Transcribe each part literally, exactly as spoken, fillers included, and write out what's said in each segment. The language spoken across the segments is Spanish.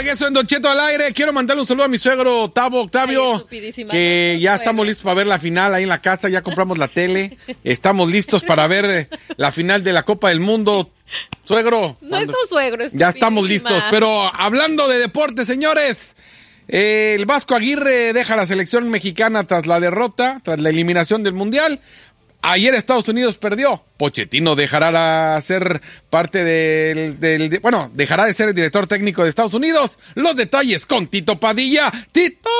regreso en Don Cheto al aire. Quiero mandarle un saludo a mi suegro Tavo Octavio, Ay, que ya estamos listos para ver la final ahí en la casa. Ya compramos la tele. Estamos listos para ver la final de la Copa del Mundo. Suegro. No es tu suegro, es Ya estamos listos. Pero hablando de deporte, señores, eh, el Vasco Aguirre deja la selección mexicana tras la derrota, tras la eliminación del Mundial. Ayer Estados Unidos perdió. Pochettino dejará de ser parte del, del de, bueno, dejará de ser el director técnico de Estados Unidos. Los detalles con Tito Padilla. ¡Tito!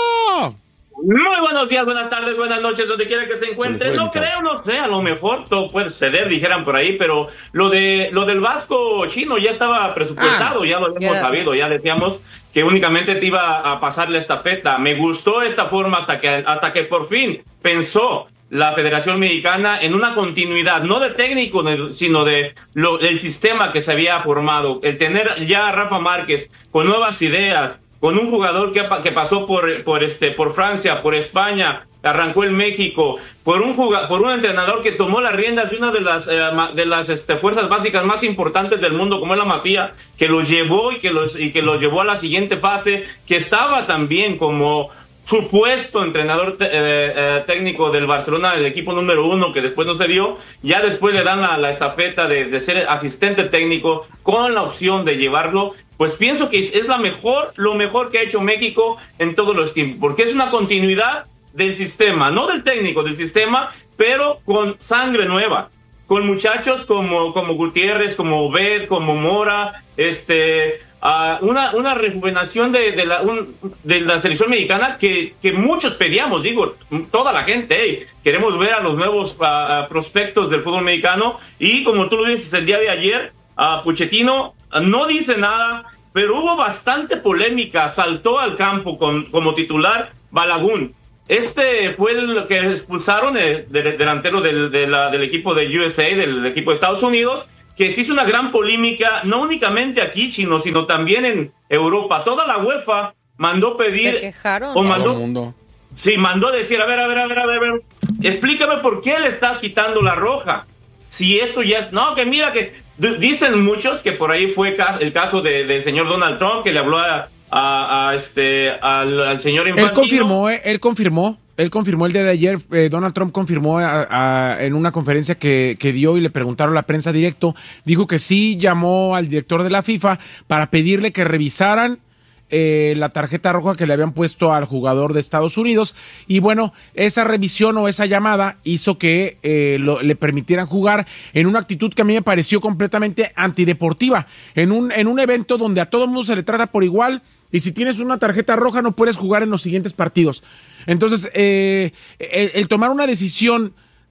Muy buenos días, buenas tardes, buenas noches, donde quiera que se encuentre. No creo, no sé, a lo mejor todo puede suceder, dijeran por ahí, pero lo de lo del Vasco chino ya estaba presupuestado, ah, ya lo habíamos sabido, ya decíamos que únicamente te iba a pasar la estafeta. Me gustó esta forma hasta que hasta que por fin pensó la Federación Mexicana en una continuidad, no de técnico, sino de lo, del sistema que se había formado. El tener ya a Rafa Márquez con nuevas ideas, con un jugador que, que pasó por, por, este, por Francia, por España, arrancó en México, por un jugador, por un entrenador que tomó las riendas de una de las, eh, de las este, fuerzas básicas más importantes del mundo, como es la Masía, que los llevó y que los, y que los llevó a la siguiente fase, que estaba también como supuesto entrenador te, eh, eh, técnico del Barcelona, el equipo número uno, que después no se dio. Ya después le dan la, la estafeta de, de ser asistente técnico con la opción de llevarlo. Pues pienso que es, es la mejor, lo mejor que ha hecho México en todos los tiempos, porque es una continuidad del sistema, no del técnico, del sistema, pero con sangre nueva, con muchachos como, como Gutiérrez, como Obed, como Mora, este... Uh, una, una rejuvenación de, de, la, un, de la selección mexicana que, que muchos pedíamos, digo, toda la gente, hey, queremos ver a los nuevos uh, prospectos del fútbol mexicano, y como tú lo dices el día de ayer, uh, Pochettino uh, no dice nada, pero hubo bastante polémica, saltó al campo con, como titular Balagun. Este fue el que expulsaron, el, el delantero del, de la, del equipo de U S A, del equipo de Estados Unidos, que se hizo una gran polémica, no únicamente aquí, sino, sino también en Europa. Toda la UEFA mandó pedir... Se quejaron. O mandó, mundo. Sí, mandó decir, a ver, a ver, a ver, a ver, a ver, explícame por qué le estás quitando la roja. Si esto ya es... No, que mira que... Dicen muchos que por ahí fue el caso de, del señor Donald Trump, que le habló a, a, a este, al, al señor Infantino. Él confirmó, eh, él confirmó. Él confirmó el día de ayer, eh, Donald Trump confirmó a, a, en una conferencia que, que dio y le preguntaron a la prensa directo, dijo que sí llamó al director de la FIFA para pedirle que revisaran eh, la tarjeta roja que le habían puesto al jugador de Estados Unidos, y bueno, esa revisión o esa llamada hizo que eh, lo, le permitieran jugar en una actitud que a mí me pareció completamente antideportiva, en un, en un evento donde a todo el mundo se le trata por igual, y si tienes una tarjeta roja no puedes jugar en los siguientes partidos. Entonces, eh, el, el tomar una decisión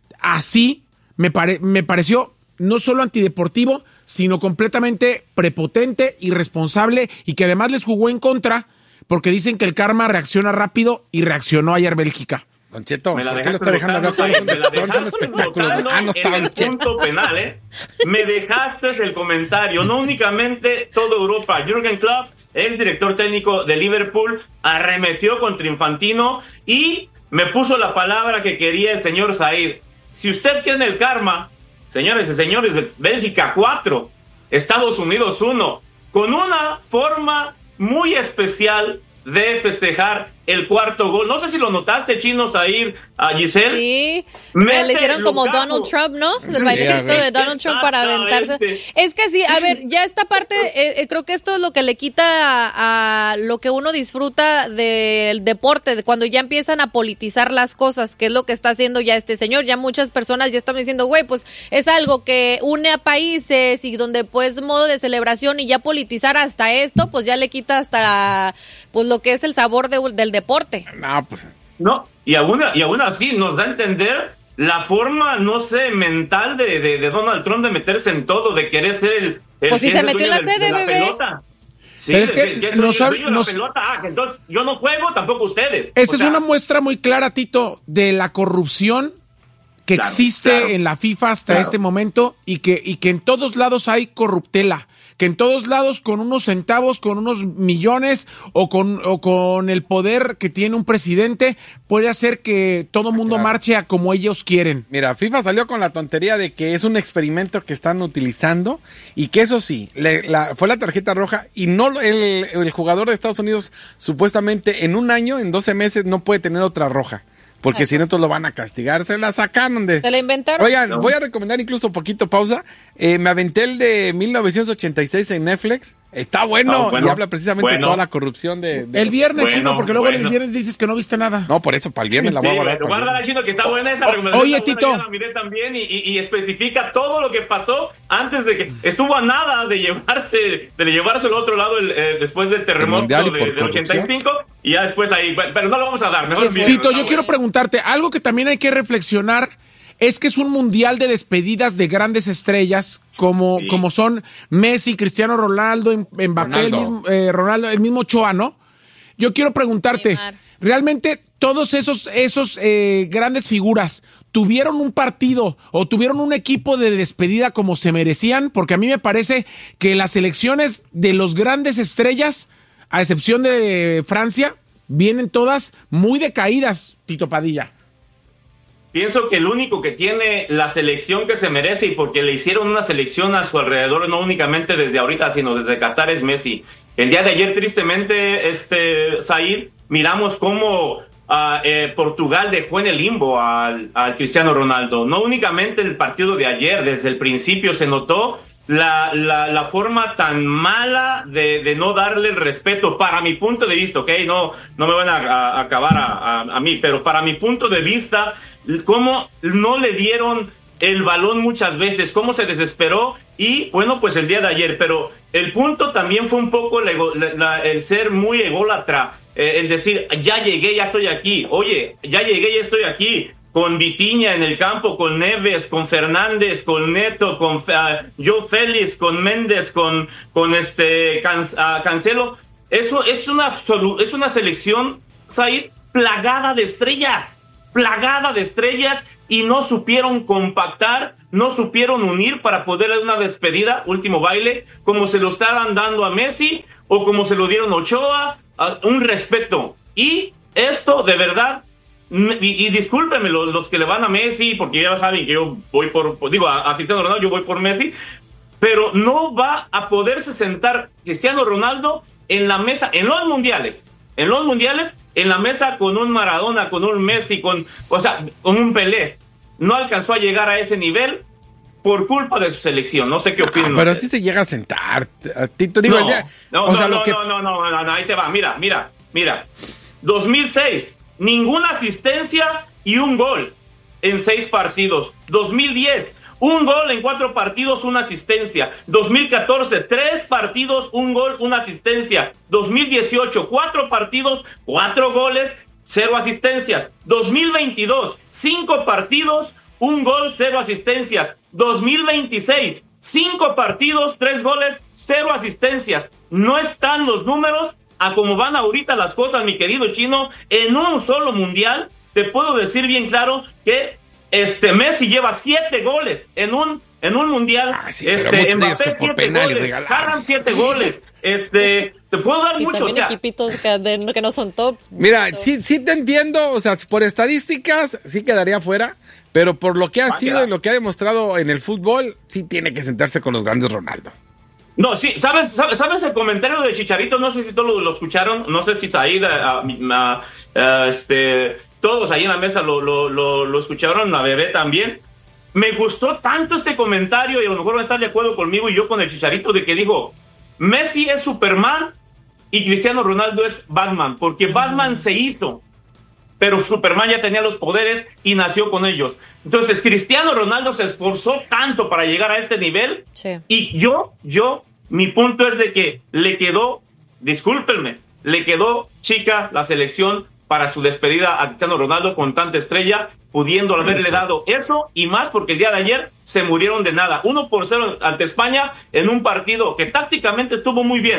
así me, pare, me pareció no solo antideportivo, sino completamente prepotente, irresponsable, y que además les jugó en contra, porque dicen que el karma reacciona rápido, y reaccionó ayer Bélgica. Don Cheto, ¿por qué lo está dejando hablar? Me la dejaste votando ah, no en el punto penal, ¿eh? Me dejaste el comentario, no únicamente toda Europa. Jürgen Klopp, el director técnico de Liverpool, arremetió contra Infantino y me puso la palabra que quería el señor Said. Si usted cree en el karma, señores y señores, Bélgica cuatro, Estados Unidos uno, con una forma muy especial de festejar el cuarto gol. No sé si lo notaste, Chino, Zahir, a Giselle. Sí, le hicieron como capo. Donald Trump, ¿no? El sí, bailecito de Donald Trump para aventarse. Es que sí, a ver, ya esta parte, eh, creo que esto es lo que le quita a, a lo que uno disfruta del deporte, de cuando ya empiezan a politizar las cosas, que es lo que está haciendo ya este señor. Ya muchas personas ya están diciendo, güey, pues es algo que une a países y donde pues modo de celebración, y ya politizar hasta esto, pues ya le quita hasta pues lo que es el sabor de, del deporte. No, pues. No, y aún, y aún así nos da a entender la forma, no sé, mental de, de, de Donald Trump de meterse en todo, de querer ser el... el pues si se metió en la sede, de bebé. Pelota. Sí, pero es que, que nos, soy el nos, la pelota, ah, que entonces yo no juego, tampoco ustedes. Esa o es sea, una muestra muy clara, Tito, de la corrupción que claro, existe claro, en la FIFA hasta claro. este momento y que, y que en todos lados hay corruptela, que en todos lados con unos centavos, con unos millones o con, o con el poder que tiene un presidente puede hacer que todo mundo claro. marche a como ellos quieren. Mira, FIFA salió con la tontería de que es un experimento que están utilizando y que eso sí, le, la, fue la tarjeta roja y no el, el jugador de Estados Unidos supuestamente en un año, en doce meses no puede tener otra roja. Porque Ay, si no, entonces lo van a castigar. Se la sacaron de... Se la inventaron. Oigan, no. voy a recomendar incluso poquito pausa. Eh, me aventé el de mil novecientos ochenta y seis en Netflix. Está bueno, oh, bueno y habla precisamente bueno. de toda la corrupción de... de... El viernes, Bueno, Chino, porque luego bueno. el viernes dices que no viste nada. No, por eso, para el viernes la voy a guardar. Sí, guárdala, Chino, que está buena esa recomendación. Oye, está Tito. buena, yo la miré también y, y, y especifica todo lo que pasó antes de que... Estuvo a nada de llevarse de llevarse al otro lado el, eh, después del terremoto de, del ochenta y cinco y ya después ahí... Pero no lo vamos a dar. Mejor Tito, viernes, yo no, quiero bueno. preguntarte, algo que también hay que reflexionar es que es un mundial de despedidas de grandes estrellas como, Sí. como son Messi, Cristiano Ronaldo, Mbappé, Ronaldo. El, mismo, eh, Ronaldo, el mismo Ochoa, ¿no? Yo quiero preguntarte, Neymar. ¿realmente todos esos, esos eh, grandes figuras tuvieron un partido o tuvieron un equipo de despedida como se merecían? Porque a mí me parece que las selecciones de los grandes estrellas, a excepción de Francia, vienen todas muy decaídas, Tito Padilla. Pienso que el único que tiene la selección que se merece y porque le hicieron una selección a su alrededor, no únicamente desde ahorita, sino desde Qatar, es Messi. El día de ayer, tristemente, este Said, miramos cómo uh, eh, Portugal dejó en el limbo al, al Cristiano Ronaldo. No únicamente el partido de ayer, desde el principio se notó la, la, la forma tan mala de, de no darle el respeto, para mi punto de vista, ¿ok? No, no me van a, a acabar a, a, a mí, pero para mi punto de vista, cómo no le dieron el balón muchas veces, cómo se desesperó y bueno, pues el día de ayer, pero el punto también fue un poco la, la, la, el ser muy ególatra, eh, el decir, ya llegué, ya estoy aquí, oye, ya llegué, ya estoy aquí, con Vitinha en el campo, con Neves, con Fernández, con Neto, con uh, Joe Félix, con Méndez, con, con este Can, uh, Cancelo, eso es una, es una selección, Said, plagada de estrellas, plagada de estrellas y no supieron compactar, no supieron unir para poder dar una despedida, último baile, como se lo estaban dando a Messi o como se lo dieron a Ochoa, a, un respeto. Y esto de verdad, y, y discúlpenme los, los que le van a Messi, porque ya saben que yo voy por, por digo, a, a Cristiano Ronaldo yo voy por Messi, pero no va a poderse sentar Cristiano Ronaldo en la mesa, en los mundiales, en los mundiales, en la mesa con un Maradona, con un Messi, con, o sea, con un Pelé. No alcanzó a llegar a ese nivel por culpa de su selección. No sé qué opinan. Ah, pero sí se llega a sentar. Tito, digo, no, ya, no, o no, sea, no, lo que... no, no, no, no, no, ahí te va. Mira, mira, mira. dos mil seis, ninguna asistencia y un gol en seis partidos. dos mil diez, un gol en cuatro partidos, una asistencia. dos mil catorce, tres partidos, un gol, una asistencia. dos mil dieciocho, cuatro partidos, cuatro goles, cero asistencias. dos mil veintidós, cinco partidos, un gol, cero asistencias. dos mil veintiséis, cinco partidos, tres goles, cero asistencias. No están los números a como van ahorita las cosas, mi querido Chino. En un solo mundial, te puedo decir bien claro que este Messi lleva siete goles en un en un mundial. Ah, sí, pero este muchos de ellos Mbappé que por siete penales goles, regalados. Haaland siete goles. Este, te puedo dar Y mucho, o también sea, equipitos que, de- que no son top. Mira, sí, sí te entiendo, o sea, por estadísticas sí quedaría fuera, pero por lo que ha Va a sido quedar. y lo que ha demostrado en el fútbol, sí tiene que sentarse con los grandes Ronaldo. no, sí, ¿sabes, sabes, sabes el comentario de Chicharito? No sé si todos lo, lo escucharon, no sé si Said, a, a- a- este, todos ahí en la mesa lo, lo, lo, lo escucharon, la bebé también. Me gustó tanto este comentario y a lo mejor van a estar de acuerdo conmigo y yo con el Chicharito de que dijo, Messi es Superman y Cristiano Ronaldo es Batman, porque Batman se hizo, pero Superman ya tenía los poderes y nació con ellos. Entonces Cristiano Ronaldo se esforzó tanto para llegar a este nivel. Sí. Y yo, yo, mi punto es de que le quedó, discúlpenme, le quedó chica la selección para su despedida a Cristiano Ronaldo con tanta estrella, pudiendo haberle dado eso y más, porque el día de ayer se murieron de nada. Uno por cero ante España en un partido que tácticamente estuvo muy bien, ¿eh?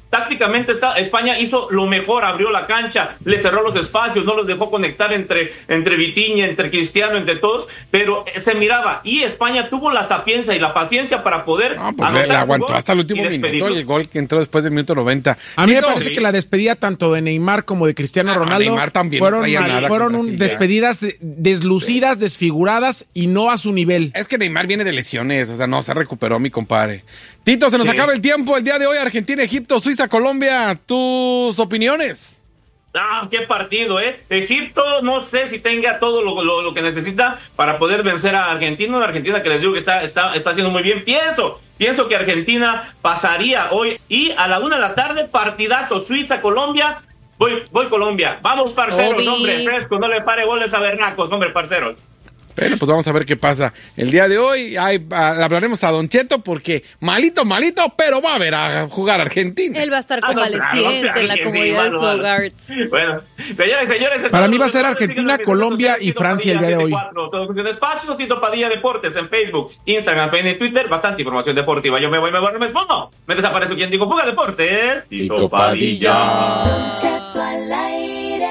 tácticamente está, España hizo lo mejor, abrió la cancha, le cerró los espacios, no los dejó conectar entre, entre Vitinha, entre Cristiano, entre todos, pero se miraba, y España tuvo la sapiencia y la paciencia para poder no, pues le, le aguantó hasta el último minuto, el gol que entró después del minuto noventa. A mí Tito, me parece sí. que la despedida tanto de Neymar como de Cristiano Ronaldo ah, Neymar también fueron, no nada fueron un, despedidas de, deslucidas, sí. desfiguradas y no a su nivel. Es que Neymar viene de lesiones, o sea, no se recuperó mi compadre. Tito, se nos sí. acaba el tiempo el día de hoy, Argentina, Egipto, Suiza, Colombia, tus opiniones. Ah, qué partido, ¿eh? Egipto, no sé si tenga todo lo, lo, lo que necesita para poder vencer a Argentina. Una Argentina que les digo que está, está, está haciendo muy bien. Pienso, pienso que Argentina pasaría hoy. Y a la una de la tarde, partidazo, Suiza, Colombia. Voy, voy Colombia. Vamos, parceros, Obi. hombre, fresco. No le pare goles a Bernacos, hombre, parceros. Bueno, pues vamos a ver qué pasa el día de hoy. Ay, hablaremos a Don Cheto porque malito, malito, pero va a ver a jugar Argentina. Él va a estar convaleciente ah, no, en la comodidad de su hogar. Bueno, señores, señores. Para mí va a ser Argentina, Colombia y Francia el día de hoy. Espacios, Tito Padilla Deportes en Facebook, Instagram, en Twitter. Bastante información deportiva. Yo me voy, me voy, me expongo. Me desaparezco quien digo Fuga Deportes. Tito Padilla. Don Cheto al aire.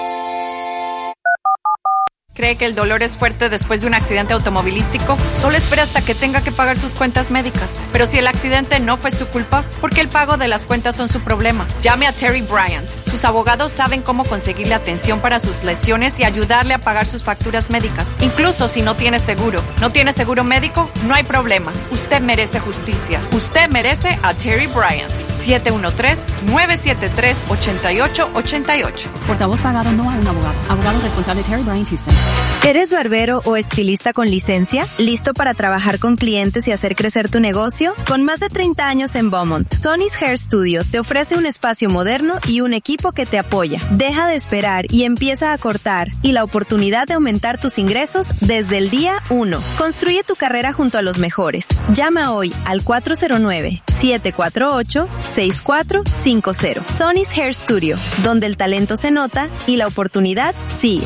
¿Cree que el dolor es fuerte después de un accidente automovilístico? Solo espera hasta que tenga que pagar sus cuentas médicas. Pero si el accidente no fue su culpa, ¿por qué el pago de las cuentas son su problema? Llame a Terry Bryant. Sus abogados saben cómo conseguirle atención para sus lesiones y ayudarle a pagar sus facturas médicas, incluso si no tiene seguro. ¿No tiene seguro médico? No hay problema. Usted merece justicia. Usted merece a Terry Bryant. siete uno tres, nueve siete tres, ocho ocho ocho ocho. Portavoz pagado no a un abogado. Abogado responsable Terry Bryant Houston. ¿Eres barbero o estilista con licencia? ¿Listo para trabajar con clientes y hacer crecer tu negocio? Con más de treinta años en Beaumont, Tony's Hair Studio te ofrece un espacio moderno y un equipo que te apoya. Deja de esperar y empieza a cortar y la oportunidad de aumentar tus ingresos desde el día uno. Construye tu carrera junto a los mejores. Llama hoy al cuatro cero nueve, siete cuatro ocho, seis cuatro cinco cero. Tony's Hair Studio, donde el talento se nota y la oportunidad sigue.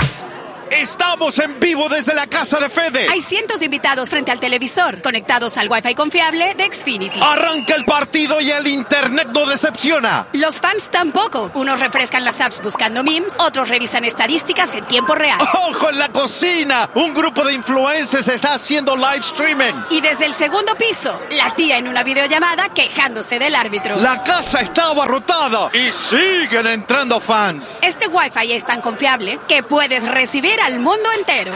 Estamos en vivo desde la casa de Fede. Hay cientos de invitados frente al televisor, conectados al Wi-Fi confiable de Xfinity. Arranca el partido y el internet no decepciona. Los fans tampoco. Unos refrescan las apps buscando memes, otros revisan estadísticas en tiempo real. ¡Ojo en la cocina! Un grupo de influencers está haciendo live streaming. Y desde el segundo piso, la tía en una videollamada quejándose del árbitro. La casa está abarrotada y siguen entrando fans. Este Wi-Fi es tan confiable que puedes recibir al mundo entero.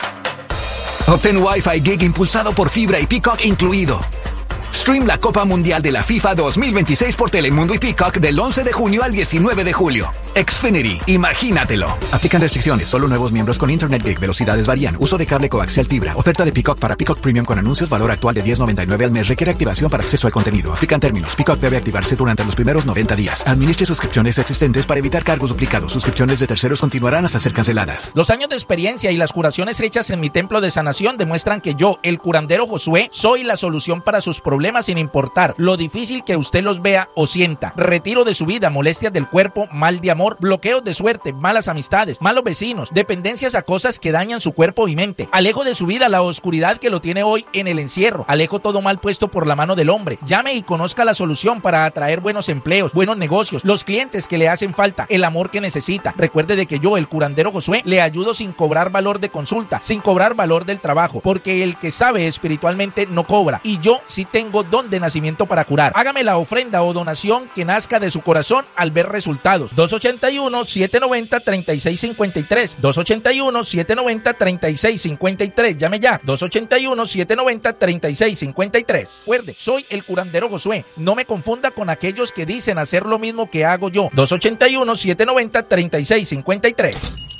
Obtén Wi-Fi Gig impulsado por fibra y Peacock incluido. Stream la Copa Mundial de la FIFA dos mil veintiséis por Telemundo y Peacock del once de junio al diecinueve de julio. Xfinity, imagínatelo. Aplican restricciones, solo nuevos miembros con Internet Gig, velocidades varían, uso de cable coaxial fibra, oferta de Peacock para Peacock Premium con anuncios, valor actual de diez noventa y nueve al mes, requiere activación para acceso al contenido. Aplican términos, Peacock debe activarse durante los primeros noventa días. Administre suscripciones existentes para evitar cargos duplicados. Suscripciones de terceros continuarán hasta ser canceladas. Los años de experiencia y las curaciones hechas en mi templo de sanación demuestran que yo, el curandero Josué, soy la solución para sus problemas sin importar lo difícil que usted los vea o sienta. Retiro de su vida, molestias del cuerpo, mal de amor, bloqueos de suerte, malas amistades, malos vecinos, dependencias a cosas que dañan su cuerpo y mente. Alejo de su vida la oscuridad que lo tiene hoy en el encierro. Alejo todo mal puesto por la mano del hombre. Llame y conozca la solución para atraer buenos empleos, buenos negocios, los clientes que le hacen falta, el amor que necesita. Recuerde de que yo, el curandero Josué, le ayudo sin cobrar valor de consulta, sin cobrar valor del trabajo, porque el que sabe espiritualmente no cobra, y yo sí tengo don de nacimiento para curar. Hágame la ofrenda o donación que nazca de su corazón al ver resultados. dos ocho uno, siete nueve cero, tres seis cinco tres. dos ocho uno, siete nueve cero, tres seis cinco tres. Llame ya. dos ocho uno, siete nueve cero, tres seis cinco tres. Recuerde, soy el curandero Josué. No me confunda con aquellos que dicen hacer lo mismo que hago yo. dos ocho uno, siete nueve cero, tres seis cinco tres.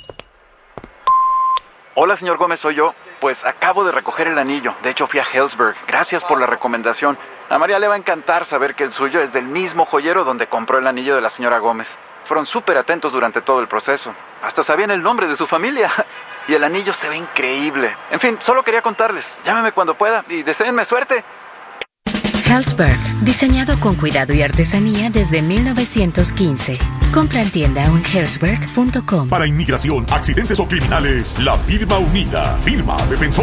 Hola, señor Gómez, soy yo. Pues acabo de recoger el anillo. De hecho, fui a Helzberg. Gracias por la recomendación. A María le va a encantar saber que el suyo es del mismo joyero donde compró el anillo de la señora Gómez. Fueron súper atentos durante todo el proceso. Hasta sabían el nombre de su familia. Y el anillo se ve increíble. En fin, solo quería contarles. Llámeme cuando pueda y deséenme suerte. Helzberg, diseñado con cuidado y artesanía desde mil novecientos quince. Compra en tienda o en helzberg punto com. Para inmigración, accidentes o criminales, la firma unida, firma defensora.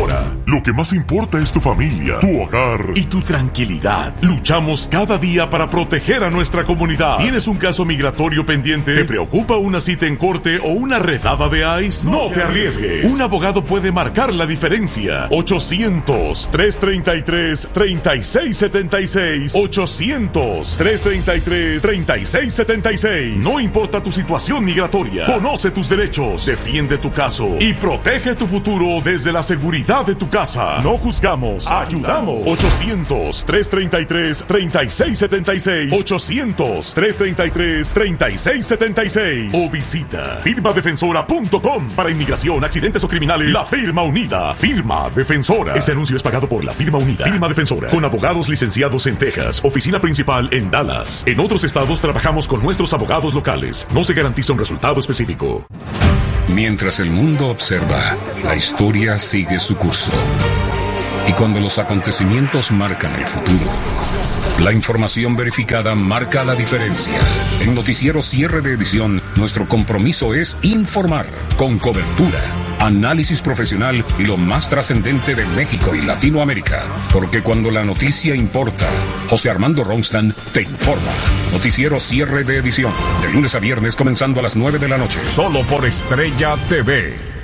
Lo que más importa es tu familia, tu hogar y tu tranquilidad. Luchamos cada día para proteger a nuestra comunidad. ¿Tienes un caso migratorio pendiente? ¿Te preocupa una cita en corte o una redada de ICE? No te arriesgues. Un abogado puede marcar la diferencia. ochocientos, trescientos treinta y tres, treinta y seis setenta y seis. ochocientos, trescientos treinta y tres, treinta y seis setenta y seis. No importa tu situación migratoria. Conoce tus derechos, defiende tu caso y protege tu futuro desde la seguridad de tu casa. No juzgamos, ayudamos. ochocientos, trescientos treinta y tres, treinta y seis setenta y seis. ochocientos, trescientos treinta y tres, treinta y seis setenta y seis. O visita firma defensora punto com. Para inmigración, accidentes o criminales, la firma unida. Firma Defensora. Este anuncio es pagado por la firma unida. Firma Defensora. Con abogados licenciados en Texas. Oficina principal en Dallas. En otros estados trabajamos con nuestros abogados locales. No se garantiza un resultado específico. Mientras el mundo observa, la historia sigue su curso. Y cuando los acontecimientos marcan el futuro, la información verificada marca la diferencia. En Noticiero Cierre de Edición, nuestro compromiso es informar con cobertura, análisis profesional y lo más trascendente de México y Latinoamérica. Porque cuando la noticia importa, José Armando Ronstan te informa. Noticiero Cierre de Edición, de lunes a viernes comenzando a las nueve de la noche. Solo por Estrella T V.